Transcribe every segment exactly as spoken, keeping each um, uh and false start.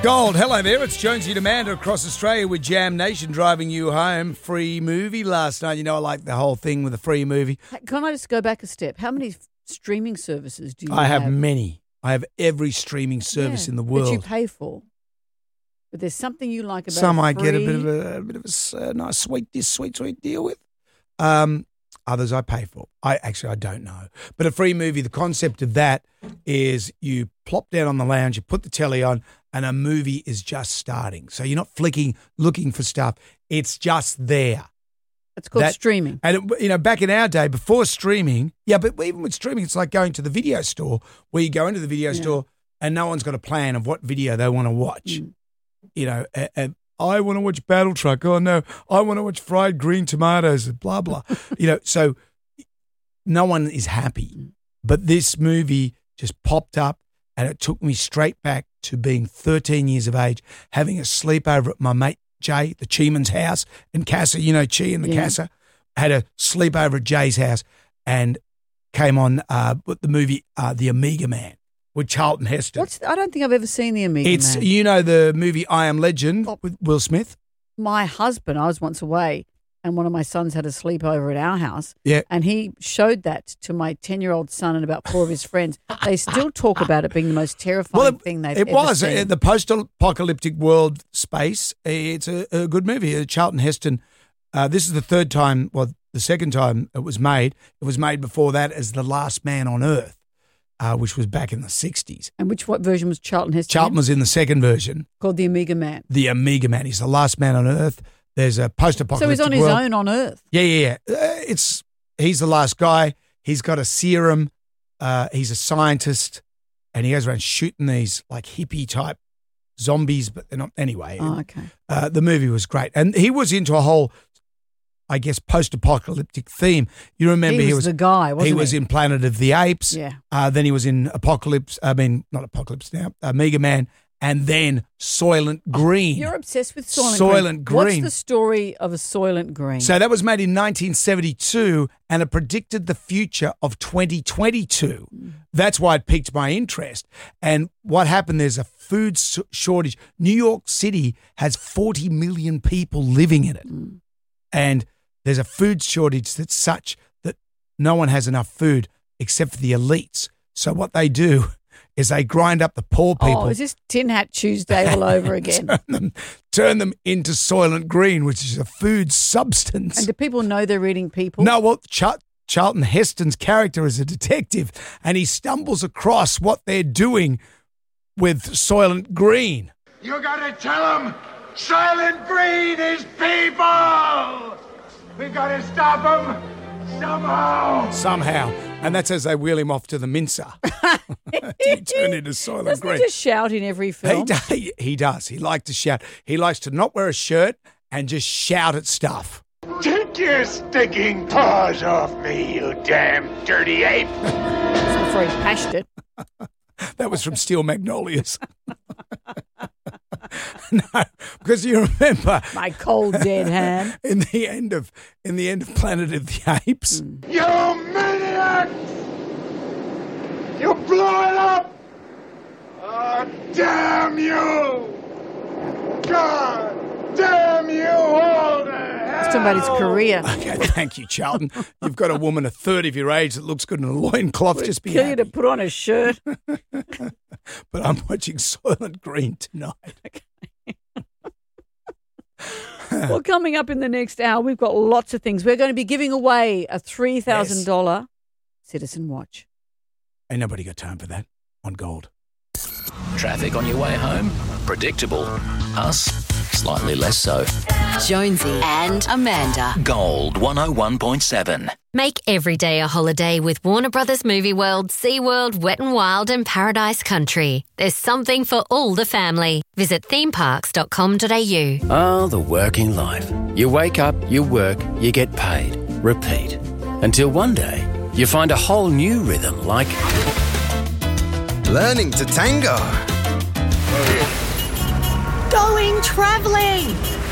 Gold, hello there. It's Jonesy and Amanda across Australia with Jam Nation driving you home. Free movie last night. You know, I like the whole thing with the free movie. Can I just go back a step? How many f- streaming services do you I have, have? many. I have every streaming service Yeah, in the world. that you pay for. But there's something you like about Some I free. get a bit of a, a bit of a s- uh, nice sweet, this sweet, sweet deal with. Um, others I pay for. I actually I don't know. But a free movie, the concept of that is you plop down on the lounge, you put the telly on, and a movie is just starting. So you're not flicking, looking for stuff. It's just there. It's called That- streaming. And, it, you know, back in our day, before streaming, yeah, but even with streaming, it's like going to the video store where you go into the video Yeah. store and no one's got a plan of what video they want to watch. Mm. You know, and, and I want to watch Battle Truck. Oh, no, I want to watch fried green tomatoes, blah, blah. You know, so no one is happy. But this movie just popped up and it took me straight back to being thirteen years of age, having a sleepover at my mate Jay, the Cheeman's house in Casa. You know, Chi and the Yeah. Casa. Had a sleepover at Jay's house and came on uh, with the movie uh, The Amiga Man with Charlton Heston. What's I don't think I've ever seen the Amiga It's Man. you know the movie I Am Legend Oh. with Will Smith. My husband, I was once away, and one of my sons had a sleepover at our house. Yeah. And he showed that to my ten-year-old son and about four of his friends. They still talk about it being the most terrifying Well, it, thing they've it ever was seen. uh, the post-apocalyptic world space. It's a, a good movie. Uh, Charlton Heston. Uh, this is the third time, well, the second time it was made. It was made before that as The Last Man on Earth, uh, which was back in the sixties. And which what version was Charlton Heston? Charlton in? was in the second version, Called the Amiga Man. The Amiga Man. He's the last man on Earth. There's a post-apocalyptic So he's on his world. own on Earth. Yeah, yeah, yeah. Uh, it's he's the last guy. He's got a serum. Uh, he's a scientist, and he goes around shooting these like hippie type zombies, but they're not. Anyway, Oh, okay. uh, the movie was great, and he was into a whole, I guess, post-apocalyptic theme. You remember he he was, was the guy, wasn't he he? was in Planet of the Apes. Yeah. Uh, then he was in Apocalypse. I mean, not Apocalypse now. Uh, Mega Man, and then Soylent Green. You're obsessed with Soylent, Soylent Green. What's Green. the story of a Soylent Green? So that was made in nineteen seventy-two, and it predicted the future of twenty twenty-two. That's why it piqued my interest. And what happened, there's a food s- shortage. New York City has forty million people living in it. Mm. And there's a food shortage that's such that no one has enough food except for the elites. So what they do is they grind up the poor people. Oh, is this Tin Hat Tuesday all over again? turn them, turn them into Soylent Green, which is a food substance. And do people know they're eating people? No, well, Char- Charlton Heston's character is a detective, and he stumbles across what they're doing with Soylent Green. You gotta tell them Soylent Green is people! We gotta stop them somehow! Somehow. And that's as they wheel him off to the mincer. he turned into Soylent Doesn't Green. he just shout in every He, film? do- he, he does. He likes to shout. He likes to not wear a shirt and just shout at stuff. Take your stinking paws off me, you damn dirty ape! That's before he pashed it. That was from Steel Magnolias. No, because you remember My cold dead hand. in the end of in the end of Planet of the Apes, You maniacs! You blew it up! Oh, damn you! God damn you all to hell! He's talking about his career. okay, thank you, Charlton. You've got a woman a third of your age that looks good in a loincloth. Just be Kill you happy. to put on a shirt. But I'm watching Soylent Green tonight. Well, coming up in the next hour, we've got lots of things. We're going to be giving away a three thousand dollars Citizen Watch. Ain't nobody got time for that on Gold. Traffic on your way home? Predictable. Us? Slightly less so. Jonesy and Amanda. Gold one oh one point seven. Make every day a holiday with Warner Brothers Movie World, SeaWorld, Wet n Wild and Paradise Country. There's something for all the family. Visit theme parks dot com dot a u. Ah, the working life. You wake up, you work, you get paid. Repeat. Until one day, you find a whole new rhythm like... Learning to tango. Going travelling.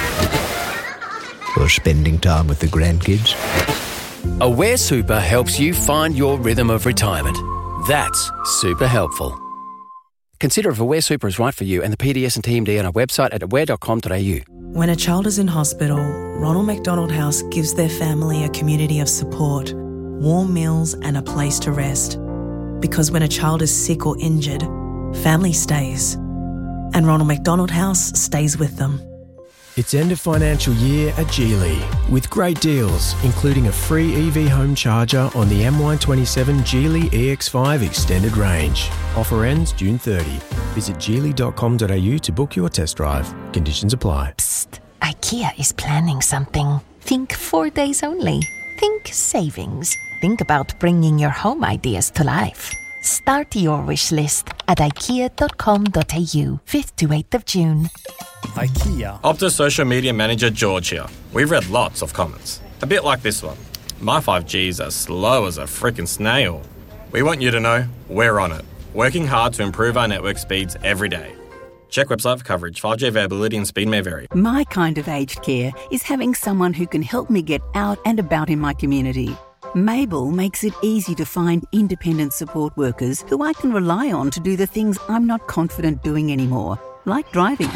Or spending time with the grandkids. Aware Super helps you find your rhythm of retirement. That's super helpful. Consider if Aware Super is right for you and the P D S and T M D on our website at aware dot com dot a u. When a child is in hospital, Ronald McDonald House gives their family a community of support, warm meals and a place to rest. Because when a child is sick or injured, family stays. And Ronald McDonald House stays with them. It's end of financial year at Geely with great deals, including a free E V home charger on the M Y twenty-seven Geely E X five Extended Range. Offer ends June thirtieth. Visit geely dot com dot a u to book your test drive. Conditions apply. Psst, IKEA is planning something. Think four days only. Think savings. Think about bringing your home ideas to life. Start your wish list at ikea dot com dot a u, fifth to eighth of June. IKEA. Optus social media manager George here. We've read lots of comments. A bit like this one. My five G's are slow as a frickin' snail. We want you to know we're on it. Working hard to improve our network speeds every day. Check website for coverage. five G availability and speed may vary. My kind of aged care is having someone who can help me get out and about in my community. Mabel makes it easy to find independent support workers who I can rely on to do the things I'm not confident doing anymore, like driving.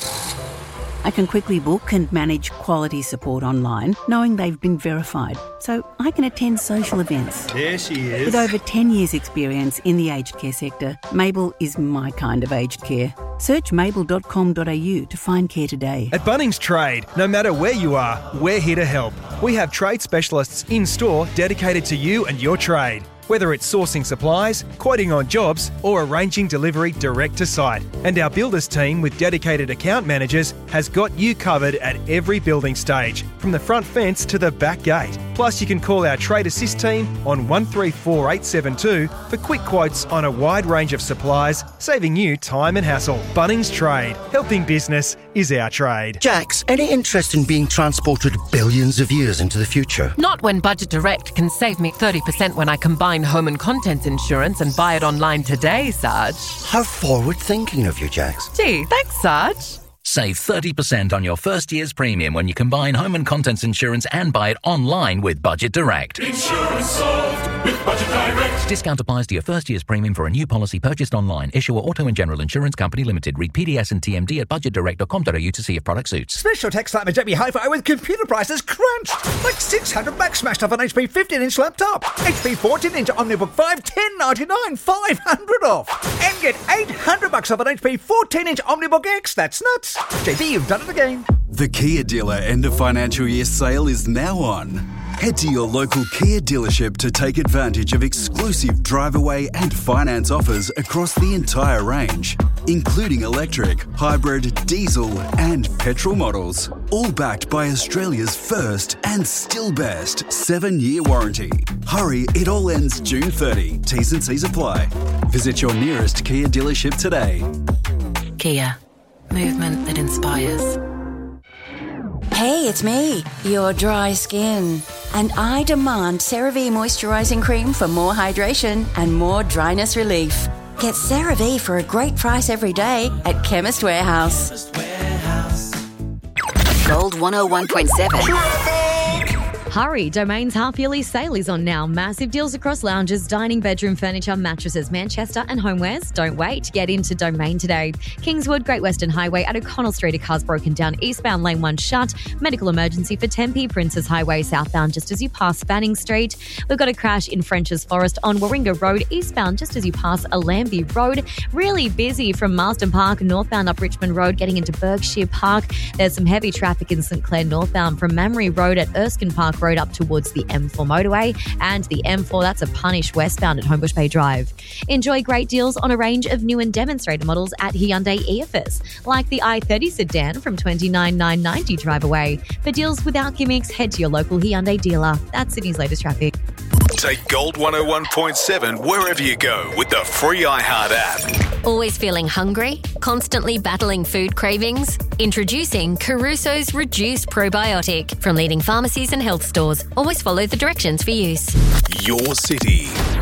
I can quickly book and manage quality support online, knowing they've been verified, so I can attend social events. There she is. With over ten years' experience in the aged care sector, Mabel is my kind of aged care. Search mabel dot com dot a u to find care today. At Bunnings Trade, no matter where you are, we're here to help. We have trade specialists in-store dedicated to you and your trade. Whether it's sourcing supplies, quoting on jobs, or arranging delivery direct to site. And our builders team with dedicated account managers has got you covered at every building stage, from the front fence to the back gate. Plus, you can call our Trade Assist team on one three four eight seven two for quick quotes on a wide range of supplies, saving you time and hassle. Bunnings Trade. Helping business is our trade. Jax, any interest in being transported billions of years into the future? Not when Budget Direct can save me thirty percent when I combine home and contents insurance and buy it online today, Sarge. How forward-thinking of you, Jax. Gee, thanks, Sarge. Save thirty percent on your first year's premium when you combine home and contents insurance and buy it online with Budget Direct. Insurance solved with Budget Direct. Discount applies to your first year's premium for a new policy purchased online. Issuer Auto and General Insurance Company Limited. Read P D S and T M D at budget direct dot com dot a u to see if product suits. Special text like J B Hi-Fi with computer prices crunched. Like six hundred bucks smashed off an H P fifteen inch laptop. H P fourteen inch Omnibook five, ten ninety-nine, five hundred off. And get eight hundred bucks off an H P fourteen inch Omnibook X. That's nuts. J B, you've done it again. The Kia Dealer end of financial year sale is now on. Head to your local Kia dealership to take advantage of exclusive drive-away and finance offers across the entire range, including electric, hybrid, diesel and petrol models. All backed by Australia's first and still best seven-year warranty. Hurry, it all ends June thirtieth. T's and C's apply. Visit your nearest Kia dealership today. Kia. Movement that inspires. Hey, it's me, your dry skin. And I demand CeraVe Moisturising Cream for more hydration and more dryness relief. Get CeraVe for a great price every day at Chemist Warehouse. Gold one oh one point seven. Hurry, Domain's half-yearly sale is on now. Massive deals across lounges, dining, bedroom furniture, mattresses, Manchester and homewares. Don't wait. Get into Domain today. Kingswood, Great Western Highway at O'Connell Street, a car's broken down. Eastbound lane one shut. Medical emergency for Tempe, Princes Highway southbound just as you pass Fanning Street. We've got a crash in French's Forest on Warringah Road, eastbound just as you pass Alambie Road. Really busy from Marsden Park, northbound up Richmond Road, getting into Berkshire Park. There's some heavy traffic in St Clair northbound from Mamre Road at Erskine Park Road up towards the M four motorway, and the M four, that's a punish westbound at Homebush Bay Drive. Enjoy great deals on a range of new and demonstrator models at Hyundai E F S, like the i thirty sedan from twenty-nine thousand nine hundred ninety dollars drive away. For deals without gimmicks, head to your local Hyundai dealer. That's Sydney's latest traffic. Take Gold one oh one point seven wherever you go with the free iHeart app. Always feeling hungry? Constantly battling food cravings? Introducing Caruso's Reduced Probiotic from leading pharmacies and health stores. Always follow the directions for use. Your city.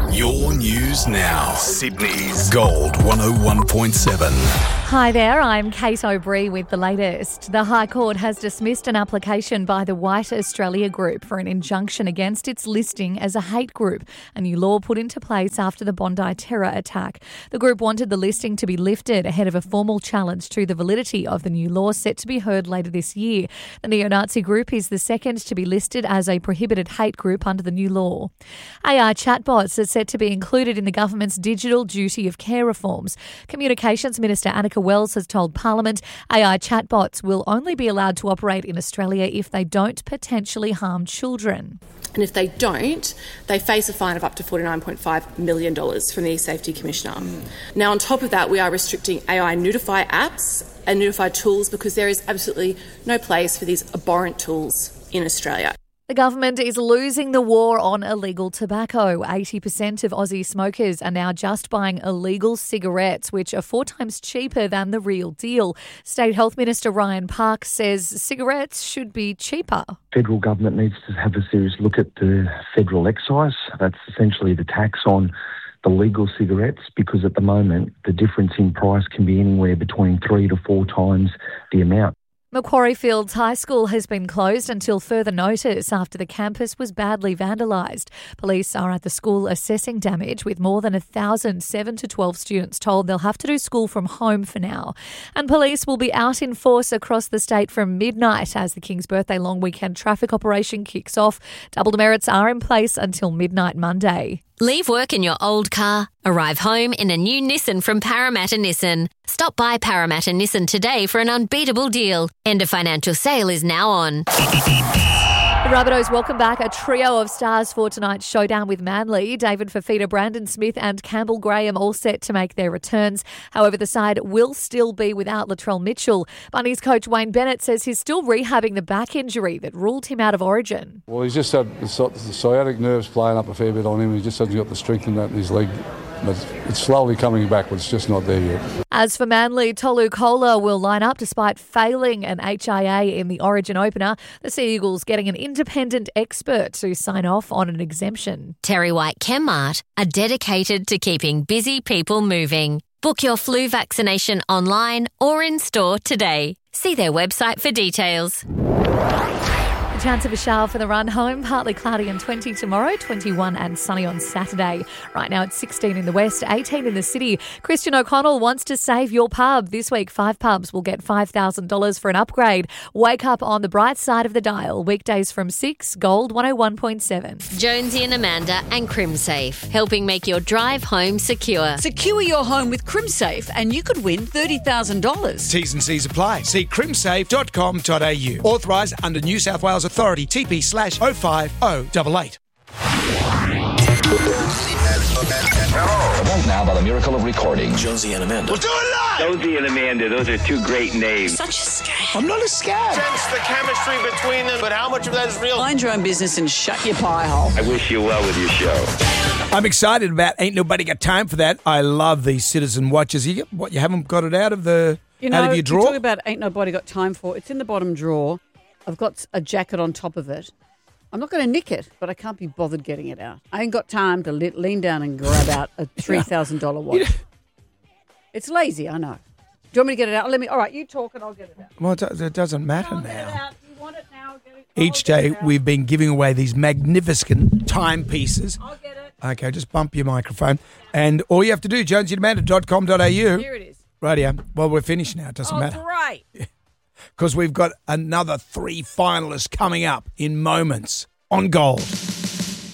Your news now. Sydney's Gold one oh one point seven. Hi there, I'm Kate O'Brien with the latest. The High Court has dismissed an application by the White Australia Group for an injunction against its listing as a hate group, a new law put into place after the Bondi terror attack. The group wanted the listing to be lifted ahead of a formal challenge to the validity of the new law set to be heard later this year. The neo-Nazi group is the second to be listed as a prohibited hate group under the new law. A I chatbots are set to be included in the government's digital duty of care reforms. Communications Minister Annika Wells has told Parliament A I chatbots will only be allowed to operate in Australia if they don't potentially harm children. And if they don't, they face a fine of up to forty-nine point five million dollars from the E-Safety Commissioner. Mm. Now, on top of that, we are restricting A I Notify apps and Notify tools because there is absolutely no place for these abhorrent tools in Australia. The government is losing the war on illegal tobacco. eighty percent of Aussie smokers are now just buying illegal cigarettes, which are four times cheaper than the real deal. State Health Minister Ryan Park says cigarettes should be cheaper. Federal government needs to have a serious look at the federal excise. That's essentially the tax on the legal cigarettes, because at the moment the difference in price can be anywhere between three to four times the amount. Macquarie Fields High School has been closed until further notice after the campus was badly vandalised. Police are at the school assessing damage, with more than one thousand seven to twelve students told they'll have to do school from home for now. And police will be out in force across the state from midnight as the King's Birthday long weekend traffic operation kicks off. Double demerits are in place until midnight Monday. Leave work in your old car. Arrive home in a new Nissan from Parramatta Nissan. Stop by Parramatta Nissan today for an unbeatable deal. End of financial sale is now on. The Rabbitohs welcome back a trio of stars for tonight's showdown with Manly. David Fafita, Brandon Smith and Campbell Graham all set to make their returns. However, the side will still be without Latrell Mitchell. Bunnies coach Wayne Bennett says he's still rehabbing the back injury that ruled him out of Origin. Well, he's just had the sciatic nerves playing up a fair bit on him. He just hasn't got the strength in that in his leg. But it's slowly coming back, but it's just not there yet. As for Manly, Tolu Kola will line up despite failing an H I A in the Origin opener. The Sea Eagles getting an independent expert to sign off on an exemption. Terry White Chemmart are dedicated to keeping busy people moving. Book your flu vaccination online or in store today. See their website for details. Chance of a shower for the run home. Partly cloudy and twenty tomorrow, twenty-one and sunny on Saturday. Right now it's sixteen in the west, eighteen in the city. Christian O'Connell wants to save your pub. This week, five pubs will get five thousand dollars for an upgrade. Wake up on the bright side of the dial. Weekdays from six, Gold one oh one point seven. Jonesy and Amanda and CrimSafe, helping make your drive home secure. Secure your home with CrimSafe and you could win thirty thousand dollars. T's and C's apply. See crimsafe dot com dot a u. Authorised under New South Wales Authority, T P slash oh five oh eight eight. Event now by the miracle of recording. Jonesy and Amanda. We'll do it live! Jonesy and Amanda, those are two great names. Such a scam. I'm not a scam. Sense the chemistry between them, but how much of that is real? Mind your own business and shut your pie hole. I wish you well with your show. I'm excited about Ain't Nobody Got Time for That. I love these Citizen Watches. You, what, you haven't got it out of the you know, out of your drawer? You talk about Ain't Nobody Got Time For. It's in the bottom drawer. I've got a jacket on top of it. I'm not going to nick it, but I can't be bothered getting it out. I ain't got time to le- lean down and grab out a three thousand dollars watch. Yeah. It's lazy, I know. Do you want me to get it out? Let me. All right, you talk and I'll get it out. Well, it doesn't matter I'll now. Get it out. You want it now? Get it. Each day we've been giving away these magnificent timepieces. I'll get it. Okay, just bump your microphone. And all you have to do, jonesy and amanda dot com dot a u. Here it is. Right here. Well, we're finished now. It doesn't oh, matter. Great. Because we've got another three finalists coming up in moments on Gold.